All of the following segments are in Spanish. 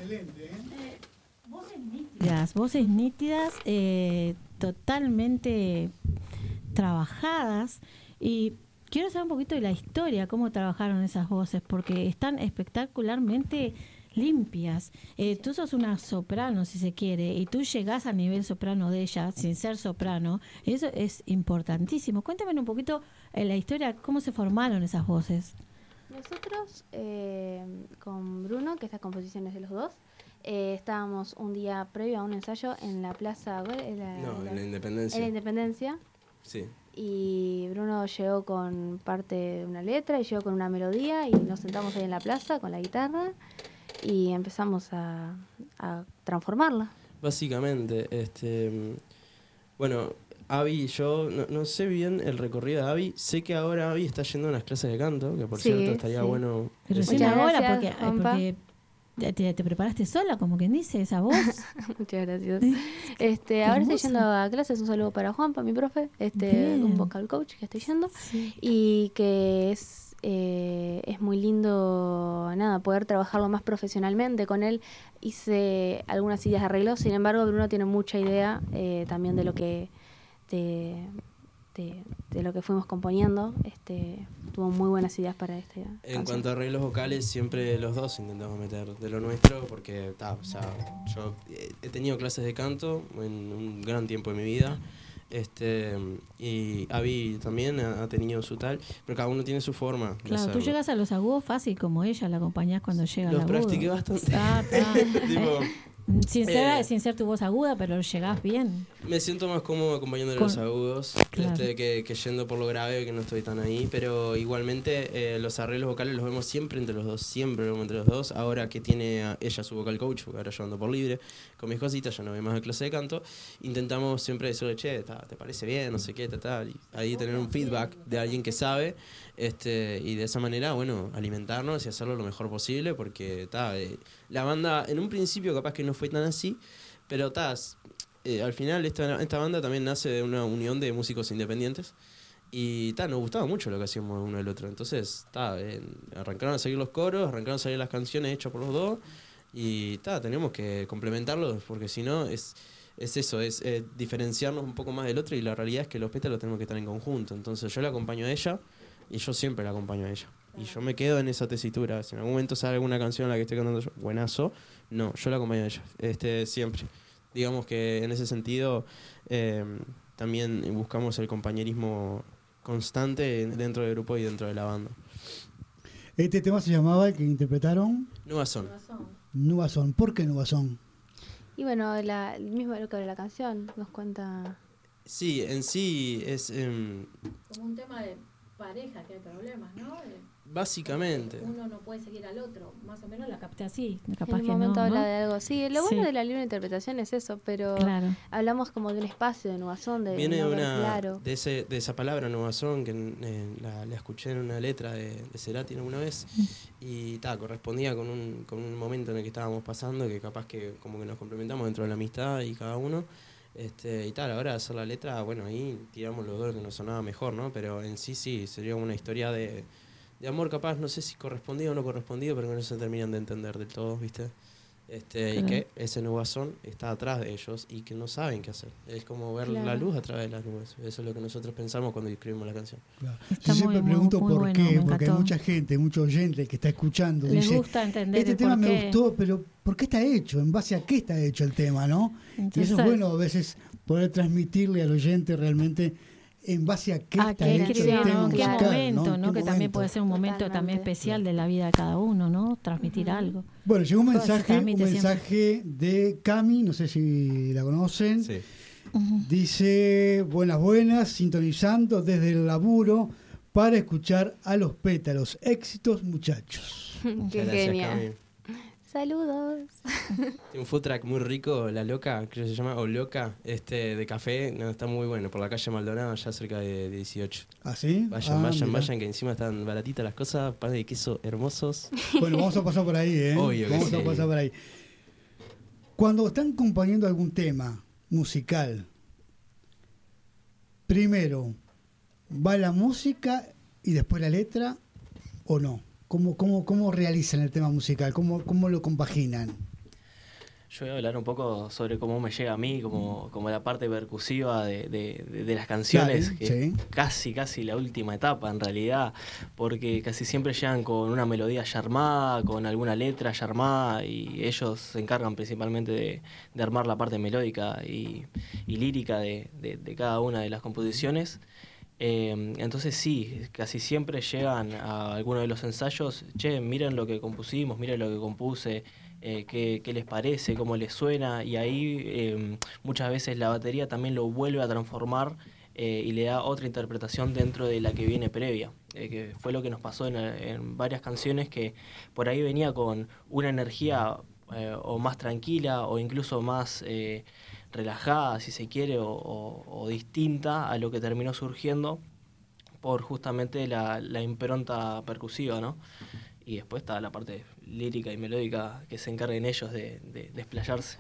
Voces nítidas, totalmente trabajadas. Y quiero saber un poquito de la historia, cómo trabajaron esas voces, porque están espectacularmente limpias. Tú sos una soprano, si se quiere, y tú llegás al nivel soprano de ella, sin ser soprano. Eso es importantísimo. Cuéntame un poquito la historia, cómo se formaron esas voces. Nosotros, con Bruno, que estas composiciones de los dos, estábamos un día previo a un ensayo en la plaza... En la Independencia. En la Independencia. Sí. Y Bruno llegó con parte de una letra y llegó con una melodía y nos sentamos ahí en la plaza con la guitarra y empezamos a transformarla. Básicamente, bueno, Abby, yo no sé bien el recorrido de Abby. Sé que ahora Abby está yendo a unas clases de canto, que por cierto estaría bueno. Pero Muchas ahora, gracias, porque te preparaste sola, como quien dice, esa voz. Muchas gracias. Ahora estoy yendo a clases. Un saludo para Juanpa, mi profe, un vocal coach que estoy yendo. Sí. Y que es muy lindo poder trabajarlo más profesionalmente con él. Hice algunas ideas de arreglos, sin embargo Bruno tiene mucha idea también de lo que de lo que fuimos componiendo. Tuvo muy buenas ideas para este En canción. cuanto a arreglos vocales, siempre los dos intentamos meter de lo nuestro, porque yo he tenido clases de canto en un gran tiempo de mi vida. Y Abby también ha tenido su tal, pero cada uno tiene su forma. Claro, tú llegas a los agudos fácil, como ella la acompañás cuando llega al agudo. Los practiqué bastante. Tipo, sin ser tu voz aguda, pero llegás bien. Me siento más cómodo acompañando los agudos, claro, que yendo por lo grave, que no estoy tan ahí, pero igualmente los arreglos vocales los vemos siempre entre los dos, siempre los vemos entre los dos. Ahora que tiene ella su vocal coach, porque ahora yo ando por libre con mis cositas, ya no voy más a clase de canto, intentamos siempre decirle, che, ¿te parece bien? No sé qué, tal. Y ahí tener un feedback de alguien que sabe, y de esa manera, bueno, alimentarnos y hacerlo lo mejor posible, porque la banda en un principio capaz que no fue tan así, pero al final esta banda también nace de una unión de músicos independientes y nos gustaba mucho lo que hacíamos uno del otro. Entonces arrancaron a seguir los coros, arrancaron a salir las canciones hechas por los dos y teníamos que complementarlos, porque si no es diferenciarnos un poco más del otro, y la realidad es que los pétalos tenemos que estar en conjunto. Entonces yo la acompaño a ella y yo siempre la acompaño a ella. Y yo me quedo en esa tesitura. Si en algún momento sale alguna canción en la que estoy cantando yo, buenazo, no, yo la acompaño a ella, siempre. Digamos que en ese sentido también buscamos el compañerismo constante dentro del grupo y dentro de la banda. Este tema se llamaba, el que interpretaron, Nuevazón. ¿Por qué Nuevazón? Y bueno, el mismo lo que abre la canción nos cuenta. Sí, en sí es como un tema de pareja, que hay problemas, ¿no? Básicamente. Uno no puede seguir al otro, más o menos la capté así. Capaz en un que momento no, habla ¿no? de algo. Sí, lo bueno de la libre interpretación es eso, pero claro, hablamos como de un espacio de Nuevazón, de viene claro. de esa palabra Nuevazón, que la escuché en una letra de Cerati alguna vez, y correspondía con un momento en el que estábamos pasando, que capaz que como que nos complementamos dentro de la amistad y cada uno. Ahora hacer la letra, bueno, ahí tiramos los dos que nos sonaba mejor, ¿no? Pero en sí sería una historia de amor, capaz, no sé si correspondido o no correspondido, pero que no se terminan de entender del todo, ¿viste? Y que ese Nuevazón está atrás de ellos y que no saben qué hacer. Es como ver la luz a través de las nubes. Eso es lo que nosotros pensamos cuando escribimos la canción. Claro. Yo siempre pregunto por qué, porque hay mucha gente, mucho oyente que está escuchando. Les dice, gusta entender este tema me gustó, pero ¿por qué está hecho? ¿En base a qué está hecho el tema, no? Entonces, y eso es bueno a veces poder transmitirle al oyente realmente en base a qué está hecho el tema musical, qué momento, ¿no? Que momento. También puede ser un momento también especial de la vida de cada uno, ¿no? Transmitir algo. Bueno, llegó un mensaje de Cami, no sé si la conocen. Sí. Dice, buenas, sintonizando desde el laburo para escuchar a Los Pétalos. Éxitos, muchachos. Qué genial. Saludos. Tiene un food truck muy rico, La Loca, creo que se llama, o Loca, de café. No, está muy bueno, por la calle Maldonado, ya cerca de 18. ¿Ah, sí? Vayan, que encima están baratitas las cosas, pan de queso hermosos. Bueno, vamos a pasar por ahí, ¿eh? Obvio vamos a pasar por ahí. Cuando están componiendo algún tema musical, primero, ¿va la música y después la letra o no? ¿Cómo realizan el tema musical? ¿Cómo lo compaginan? Yo voy a hablar un poco sobre cómo me llega a mí, como la parte percusiva de las canciones, Dale, que sí. casi la última etapa en realidad, porque casi siempre llegan con una melodía ya armada, con alguna letra ya armada, y ellos se encargan principalmente de armar la parte melódica y lírica de cada una de las composiciones. Entonces sí, casi siempre llegan a alguno de los ensayos, che, miren lo que compusimos, miren lo que compuse, qué les parece, cómo les suena, y ahí muchas veces la batería también lo vuelve a transformar y le da otra interpretación dentro de la que viene previa, que fue lo que nos pasó en varias canciones, que por ahí venía con una energía o más tranquila o incluso más relajada, si se quiere, o distinta a lo que terminó surgiendo por justamente la impronta percusiva, ¿no? Y después está la parte lírica y melódica que se encarguen ellos de desplayarse.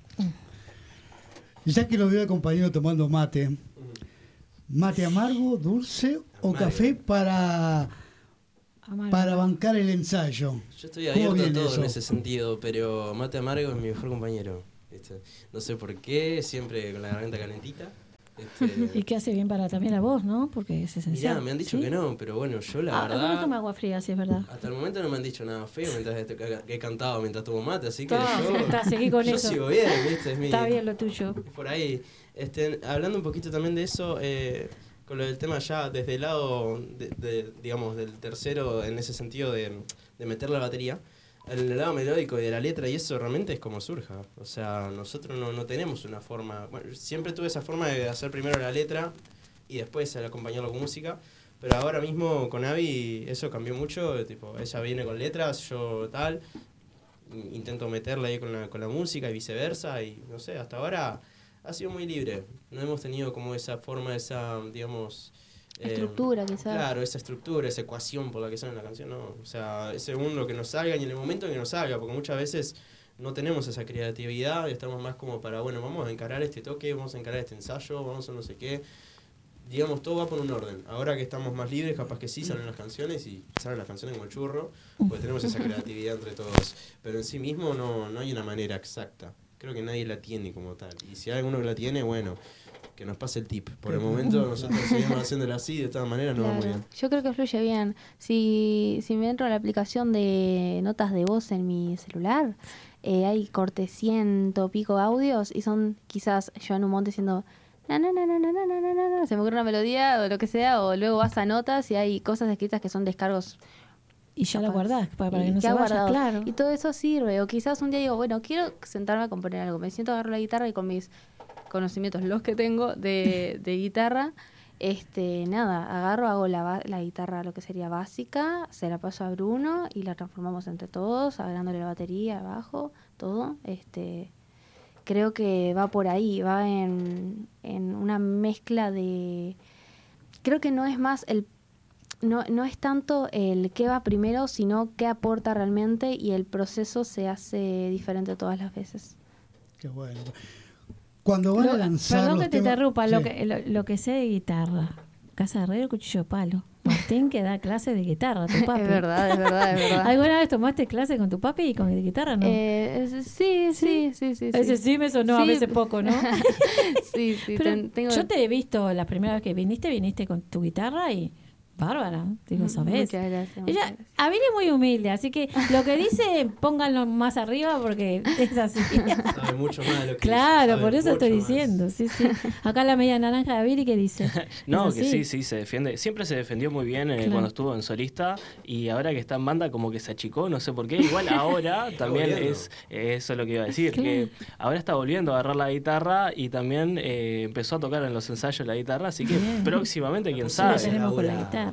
Ya que lo veo acompañado tomando mate, ¿mate amargo, dulce o café para bancar el ensayo? Yo estoy abierto a todo en ese sentido, pero mate amargo es mi mejor compañero. No sé por qué, siempre con la garganta calentita. Y que hace bien para también la voz, ¿no? Porque es esencial. Mirá, me han dicho que no, pero bueno, yo la verdad... No toma agua fría, sí es verdad. Hasta el momento no me han dicho nada feo mientras que he cantado, mientras tomo mate, así que seguí con yo eso. sigo bien, ¿viste? Está bien lo tuyo. Por ahí, hablando un poquito también de eso, con lo del tema ya desde el lado, digamos, del tercero, en ese sentido de meter la batería, en el lado melódico y de la letra, y eso realmente es como surja. O sea, nosotros no tenemos una forma... Bueno, siempre tuve esa forma de hacer primero la letra y después acompañarlo con música, pero ahora mismo con Abby eso cambió mucho, tipo, ella viene con letras, yo tal, intento meterla ahí con la música y viceversa, y no sé, hasta ahora ha sido muy libre. No hemos tenido como esa forma, esa, digamos... estructura, quizás. Claro, esa estructura, esa ecuación por la que sale la canción, no. O sea, según lo que nos salga y en el momento en que nos salga, porque muchas veces no tenemos esa creatividad y estamos más como para, bueno, vamos a encarar este toque, vamos a encarar este ensayo, vamos a no sé qué. Digamos, todo va por un orden. Ahora que estamos más libres, capaz que sí salen las canciones y salen las canciones como el churro, porque tenemos esa creatividad entre todos. Pero en sí mismo no hay una manera exacta. Creo que nadie la tiene como tal. Y si hay alguno que la tiene, bueno, que nos pase el tip. Por el momento nosotros seguimos haciéndolo así, de todas maneras no va muy bien. Yo creo que fluye bien. Si me entro a la aplicación de notas de voz en mi celular, hay corte 100 pico audios y son quizás yo en un monte diciendo se me ocurre una melodía o lo que sea, o luego vas a notas y hay cosas escritas que son descargos. Y ya la guardás para que no se vaya, guardado. claro. Y todo eso sirve. O quizás un día digo, bueno, quiero sentarme a componer algo. Me siento a agarrar la guitarra y con mis conocimientos, los que tengo de guitarra, agarro, hago la guitarra, lo que sería básica, se la paso a Bruno y la transformamos entre todos, agregándole la batería, el bajo, todo. Creo que va por ahí, va en una mezcla de... Creo que no es más no es tanto el qué va primero, sino qué aporta realmente, y el proceso se hace diferente todas las veces. Qué bueno. Cuando van a lanzar perdón los que te temas... interrumpa, Sí. lo que sé de guitarra. Casa de Herrero, cuchillo de palo. Martín que da clases de guitarra, tu papi. Es verdad. ¿Alguna vez tomaste clase con tu papi y con guitarra, no? Sí. Ese sí me sonó a veces poco, ¿no? sí. Pero yo te he visto la primera vez que viniste con tu guitarra y... Bárbara, digo, ¿sabés? Muchas gracias. Ella, Abby es muy humilde, así que lo que dice, pónganlo más arriba porque es así. Sabe mucho más de lo que claro, dice. por eso estoy diciendo, sí. Acá la media naranja de Abby, ¿qué dice? No, que sí, se defiende. Siempre se defendió muy bien cuando estuvo en solista, y ahora que está en banda como que se achicó, no sé por qué. Igual ahora también es eso lo que iba a decir, que ahora está volviendo a agarrar la guitarra y también empezó a tocar en los ensayos la guitarra, así que próximamente, quién sabe. Tenemos con la guitarra.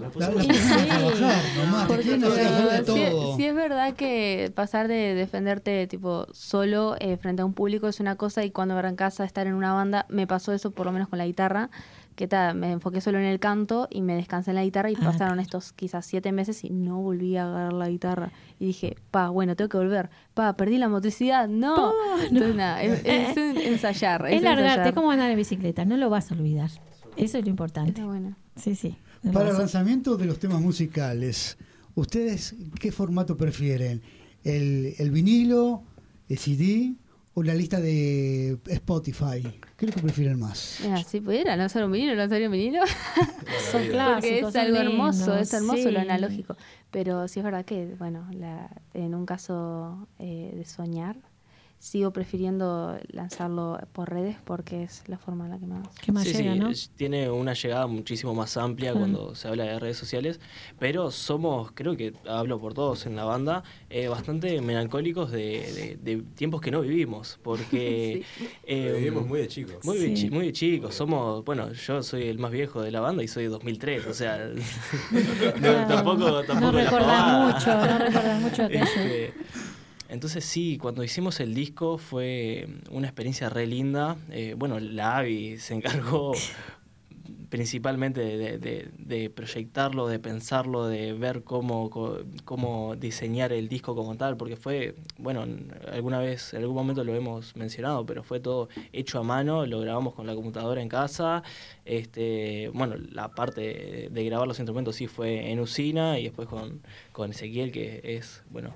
Sí, es verdad que pasar de defenderte tipo solo frente a un público es una cosa, y cuando arrancás a estar en una banda, me pasó eso por lo menos con la guitarra, que me enfoqué solo en el canto y me descansé en la guitarra, y pasaron estos quizás 7 meses y no volví a agarrar la guitarra, y dije, bueno, tengo que volver, perdí la motricidad, no. Entonces nada, es ensayar. Es largarte, es como andar en bicicleta, no lo vas a olvidar, eso es lo importante. Está bueno. Sí. Para el lanzamiento de los temas musicales, ¿ustedes qué formato prefieren? ¿El vinilo, el CD o la lista de Spotify? ¿Qué es lo que prefieren más? Mira, si pudiera lanzar un vinilo, lanzaría un vinilo. Son clásicos. Porque es algo hermoso, lindos, es hermoso sí. lo analógico. Pero sí es verdad que, bueno, en un caso de soñar, sigo prefiriendo lanzarlo por redes porque es la forma en la que más... Que más llega, ¿no? Tiene una llegada muchísimo más amplia cuando se habla de redes sociales, pero somos, creo que hablo por todos en la banda, bastante melancólicos de tiempos que no vivimos, porque... vivimos muy de chicos. Muy de chicos, somos, bueno, yo soy el más viejo de la banda y soy de 2003, o sea, tampoco no recordás mucho aquello. Entonces sí, cuando hicimos el disco fue una experiencia re linda. Bueno, la Abby se encargó principalmente de proyectarlo, de pensarlo, de ver cómo diseñar el disco como tal, porque fue, bueno, en algún momento lo hemos mencionado, pero fue todo hecho a mano, lo grabamos con la computadora en casa. Bueno, la parte de grabar los instrumentos sí fue en usina y después con Ezequiel, que es, bueno...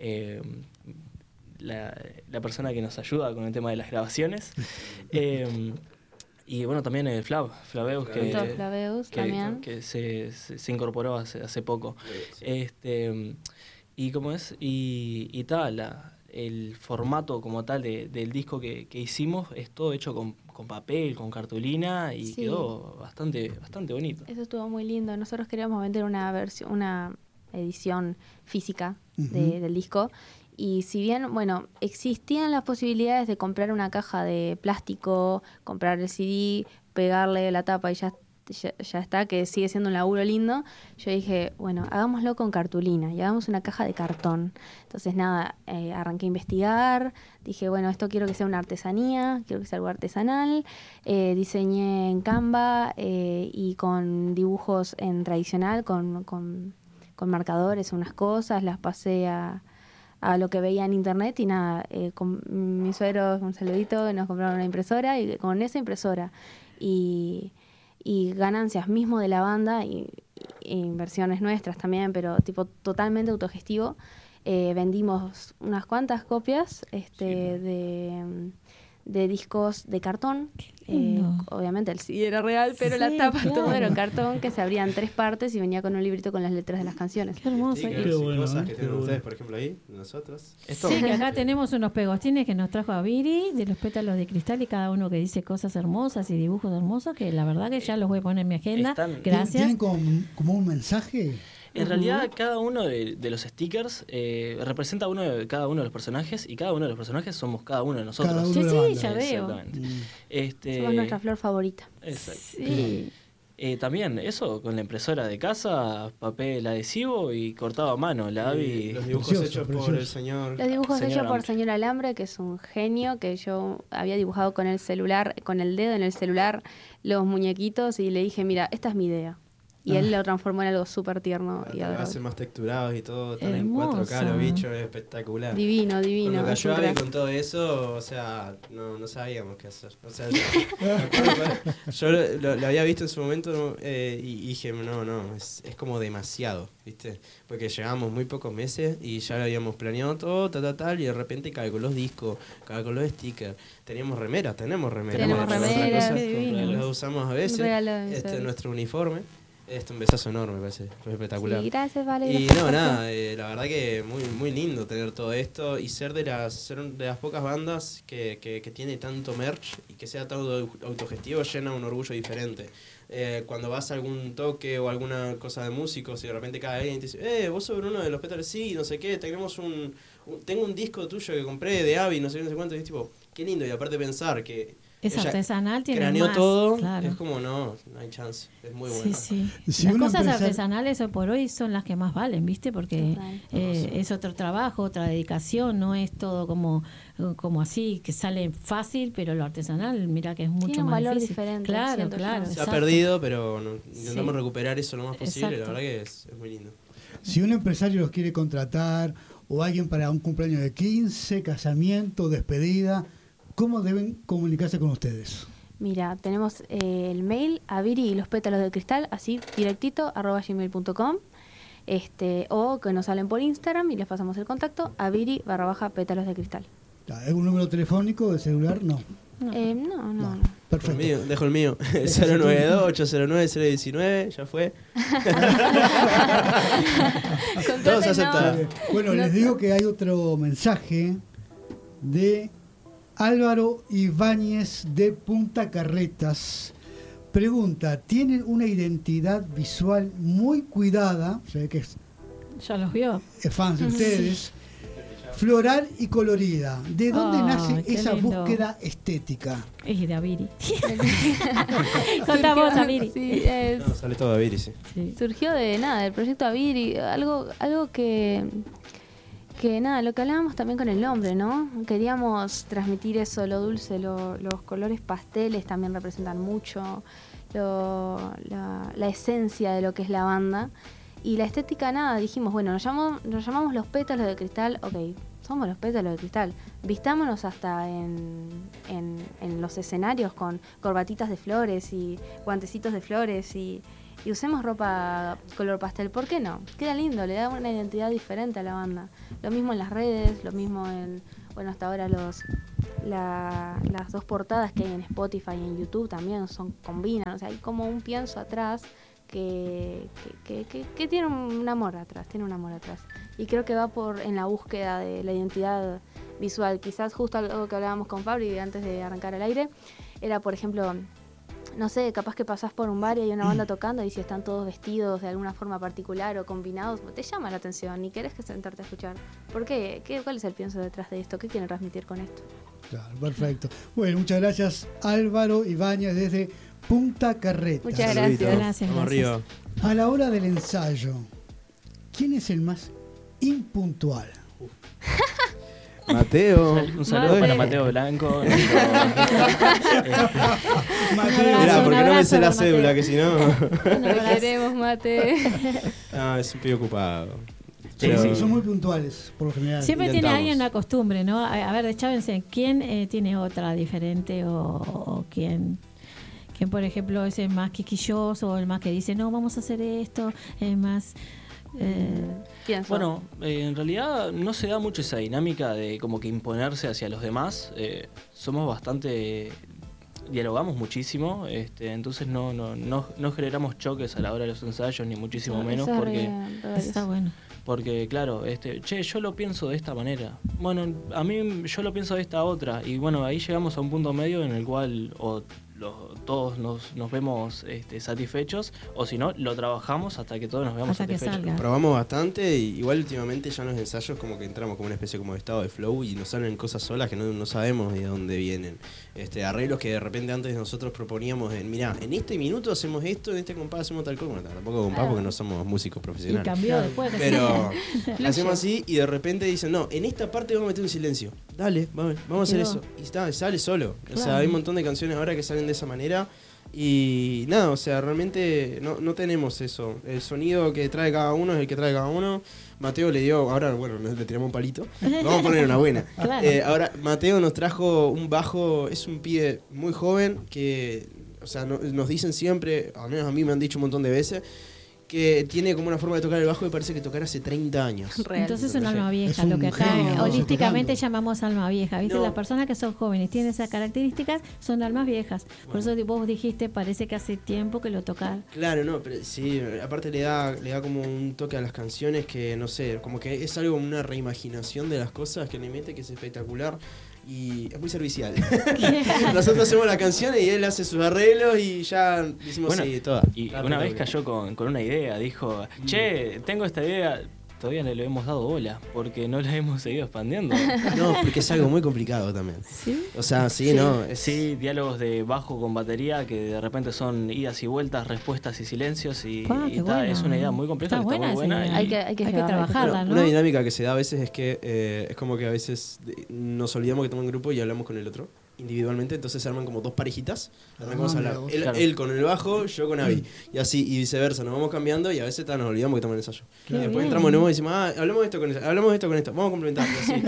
la persona que nos ayuda con el tema de las grabaciones. Y bueno, también Flaveus, que se incorporó hace poco. Sí. Y cómo es, y tal, el formato como tal del disco que hicimos es todo hecho con papel, con cartulina, y quedó bastante bonito. Eso estuvo muy lindo. Nosotros queríamos vender una edición física del disco. Y si bien, bueno, existían las posibilidades de comprar una caja de plástico, comprar el CD, pegarle la tapa y ya está, que sigue siendo un laburo lindo, yo dije, bueno, hagámoslo con cartulina y hagamos una caja de cartón. Entonces, nada, arranqué a investigar, dije, bueno, esto quiero que sea una artesanía, quiero que sea algo artesanal, diseñé en Canva y con dibujos en tradicional, con marcadores, unas cosas, las pasé a lo que veía en internet y nada, con mis suegros, un saludito, nos compraron una impresora y con esa impresora y ganancias mismo de la banda y inversiones nuestras también, pero tipo totalmente autogestivo, vendimos unas cuantas copias de discos de cartón. Obviamente el CD era real, pero la tapa todo era cartón, que se abría en 3 partes y venía con un librito con las letras de las canciones. Qué hermoso. Cosas que tienen ustedes, por ejemplo, ahí, nosotros. Sí, que acá tenemos unos pegostines que nos trajo Abiri de los pétalos de cristal y cada uno que dice cosas hermosas y dibujos hermosos, que la verdad que ya los voy a poner en mi agenda. Gracias. ¿Tienen como un mensaje? En realidad, cada uno de los stickers representa cada uno de los personajes, y cada uno de los personajes somos cada uno de nosotros. Cada uno de la banda. Ya veo. Somos nuestra flor favorita. Exacto. Sí. También eso, con la impresora de casa, papel adhesivo y cortado a mano. Los dibujos hechos por el señor. Los dibujos hechos por señor Alambre, que es un genio, que yo había dibujado con el celular, con el dedo en el celular, los muñequitos, y le dije, mira, esta es mi idea. Y él lo transformó en algo súper tierno. Y lo hace más texturados y todo, están en Hermoso. 4K los bichos, es espectacular. Divino. Cuando cayó Abby con todo eso, o sea, no sabíamos qué hacer. O sea, yo lo había visto en su momento y dije, no, es como demasiado, ¿viste? Porque llegábamos muy pocos meses y ya lo habíamos planeado todo, tal, y de repente cae con los discos, cae con los stickers. Tenemos remeras. Tenemos remeras, las usamos a veces, nuestro uniforme. Un besazo enorme, me parece. Fue espectacular. Sí, gracias, Vale. Y nada, la verdad que muy lindo tener todo esto y ser de las pocas bandas que tiene tanto merch y que sea todo autogestivo, llena un orgullo diferente. Cuando vas a algún toque o alguna cosa de músicos y de repente cae alguien y te dice, vos sos uno de los pétalos, sí, no sé qué, tengo un disco tuyo que compré de Abby, no sé cuánto, y es tipo, qué lindo, y aparte pensar que es artesanal, tiene craneó más, todo, claro. Es como no hay chance, es muy bueno. Sí. Si Las cosas artesanales hoy por hoy son las que más valen, ¿viste? Porque es otro trabajo, otra dedicación, no es todo como así, que sale fácil, pero lo artesanal, mira que es mucho tiene un más valor difícil. diferente. Claro. Se ha perdido, pero intentamos recuperar eso lo más posible, la verdad que es muy lindo. Si un empresario los quiere contratar o alguien para un cumpleaños de 15, casamiento, despedida, ¿cómo deben comunicarse con ustedes? Mira, tenemos el mail Abiri y los pétalos del cristal, así directito, @gmail.com, o que nos hablen por Instagram y les pasamos el contacto, Abiri _pétalos de cristal. ¿Algún número telefónico de celular? No. No. Perfecto. Dejo el mío. 092-809-019, ya fue. Todos aceptados. Bueno, les digo que hay otro mensaje de Álvaro Ibáñez de Punta Carretas. Pregunta, ¿tienen una identidad visual muy cuidada? Se ve que ya los vio. Es fan de ustedes. Floral y colorida. ¿De dónde nace esa búsqueda estética? Es de Aviri. Contamos Aviri. Sí, sale todo Aviri, sí. Surgió del proyecto Aviri, algo que nada, lo que hablábamos también con el nombre, ¿no? Queríamos transmitir eso, lo dulce, los colores pasteles también representan mucho, la esencia de lo que es la banda. Y la estética, nada, dijimos, bueno, nos llamamos Los Pétalos de Cristal, ok, somos Los Pétalos de Cristal. Vistámonos hasta en los escenarios con corbatitas de flores y guantecitos de flores y usemos ropa color pastel, ¿por qué no? Queda lindo, le da una identidad diferente a la banda. Lo mismo en las redes, lo mismo hasta ahora las dos portadas que hay en Spotify y en YouTube también combinan, o sea, hay como un pienso atrás que tiene un amor atrás, y creo que va en la búsqueda de la identidad visual. Quizás justo algo que hablábamos con Fabri antes de arrancar al aire era, por ejemplo, no sé, capaz que pasás por un bar y hay una banda tocando y si están todos vestidos de alguna forma particular o combinados, te llama la atención y querés que sentarte a escuchar. ¿Por qué? ¿Cuál es el pienso detrás de esto? ¿Qué quieren transmitir con esto? Claro, perfecto. Bueno, muchas gracias Álvaro Ibáñez desde Punta Carretas. Muchas gracias. Vamos arriba. A la hora del ensayo, ¿quién es el más impuntual? Mateo. Un saludo para Mateo Blanco. Mirá, porque no me sé la cédula, que si no. Te queremos, Mate. Es un pibe ocupado. Sí, son muy puntuales, por lo general. Siempre tiene alguien una costumbre, ¿no? A ver, chávense, ¿quién tiene otra diferente o quién, por ejemplo, es el más quisquilloso o el más que dice, no, vamos a hacer esto, el más... Bueno, en realidad no se da mucho esa dinámica de como que imponerse hacia los demás. Somos bastante... dialogamos muchísimo, entonces no generamos choques a la hora de los ensayos, ni muchísimo menos, porque... Está bueno. Porque claro, yo lo pienso de esta manera. Bueno, a mí yo lo pienso de esta otra. Y bueno, ahí llegamos a un punto medio en el cual todos nos vemos satisfechos, o si no, lo trabajamos hasta que todos nos veamos satisfechos. Probamos bastante y igual últimamente ya en los ensayos como que entramos como una especie como de estado de flow y nos salen cosas solas que no sabemos de dónde vienen. Arreglos que de repente antes nosotros proponíamos mirá, en este minuto hacemos esto, en este compás hacemos tal cosa. Bueno, tampoco compás porque no somos músicos profesionales. Y cambió después. Pero hacemos así y de repente dicen, no, en esta parte vamos a meter un silencio. Dale, vamos a hacer eso. Y sale solo. Claro. O sea, hay un montón de canciones ahora que salen de esa manera. Y nada, o sea, realmente no tenemos eso. El sonido que trae cada uno es el que trae cada uno. Mateo le dio, ahora bueno, le tiramos un palito. Vamos a poner una buena. Claro. Ahora Mateo nos trajo un bajo, es un pibe muy joven que, o sea, nos dicen siempre, al menos a mí me han dicho un montón de veces, que tiene como una forma de tocar el bajo que parece que tocar hace 30 años. Real. Entonces es un alma vieja, lo que acá holísticamente llamamos alma vieja. ¿Viste? Las personas que son jóvenes tienen esas características, son almas viejas. Por eso vos dijiste, parece que hace tiempo que lo tocar. Claro, no, pero sí, aparte le da como un toque a las canciones que, no sé, como que es algo, una reimaginación de las cosas que le mete, que es espectacular. Y es muy servicial. Nosotros hacemos la canción y él hace sus arreglos y ya decimos sí, toda. Y una vez cayó con una idea, dijo, che, tengo esta idea, todavía no le hemos dado bola, porque no la hemos seguido expandiendo. No, porque es algo muy complicado también. ¿Sí? O sea, sí. ¿No? Sí, diálogos de bajo con batería que de repente son idas y vueltas, respuestas y silencios y bueno. Es una idea muy compleja, está muy buena. Hay que trabajarla, ¿no? Una dinámica que se da a veces es que es como que a veces nos olvidamos que estamos en grupo y hablamos con el otro individualmente, entonces se arman como dos parejitas. Arrancamos a hablar. Él con el bajo, yo con Avi. Y así, y viceversa, nos vamos cambiando y a veces nos olvidamos que estamos en el ensayo. Y después entramos de nuevo y decimos, hablamos de esto con esto, hablamos de esto con esto, vamos a complementar.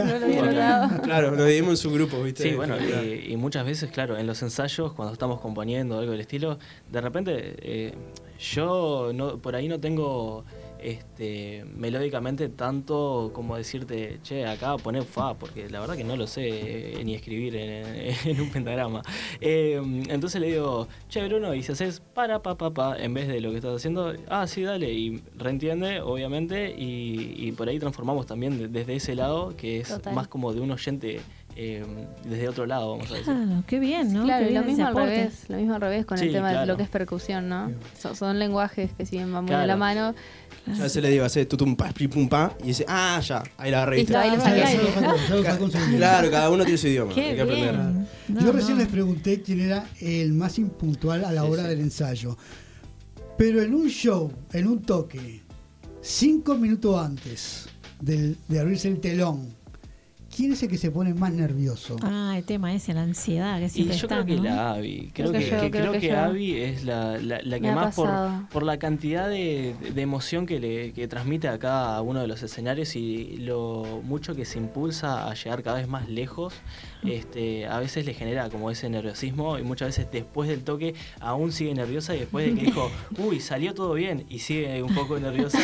Claro, nos dividimos en su grupo, ¿viste? Sí, bueno, y muchas veces, claro, en los ensayos, cuando estamos componiendo algo del estilo, de repente yo por ahí no tengo melódicamente tanto como decirte, che, acá poné fa, porque la verdad que no lo sé ni escribir en un pentagrama. Entonces le digo, che, Bruno, y si haces para, pa, en vez de lo que estás haciendo, sí, dale, y reentiende, obviamente, y por ahí transformamos también desde ese lado, que es Total. más como de un oyente desde otro lado, vamos a decir. Claro, qué bien, ¿no? Claro, Qué y bien lo mismo ese al aporte. revés, lo mismo al revés con Sí, el tema de claro. lo que es percusión, ¿no? Son lenguajes que si bien van muy de Claro. la mano. Yo a veces le digo, hace tutum pa, pri, pum pa, y dice, ya, ahí la Listo, revista. ahí le saqué. Claro, cada uno tiene su idioma, Qué hay que aprender. bien. Yo recién les pregunté quién era el más impuntual a la hora del ensayo. Pero en un show, en un toque, 5 minutos antes de abrirse el telón, ¿quién es el que se pone más nervioso? El tema ese, la ansiedad que Y siempre yo está, creo que ¿no? la Abby, Creo que yo. Abby es la Me que ha más pasado. por la cantidad de emoción que transmite a cada uno de los escenarios y lo mucho que se impulsa a llegar cada vez más lejos, a veces le genera como ese nerviosismo y muchas veces después del toque aún sigue nerviosa y después de que dijo, uy, salió todo bien y sigue un poco nerviosa.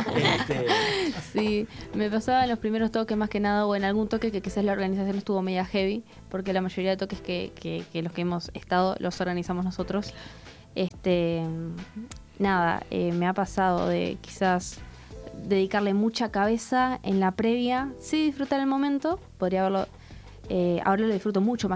Sí, me pasaba en los primeros toques más que nada, o en algún toque que quizás la organización estuvo media heavy, porque la mayoría de toques que los que hemos estado los organizamos nosotros. Me ha pasado de quizás dedicarle mucha cabeza en la previa, sí disfrutar el momento, podría haberlo, ahora lo disfruto mucho más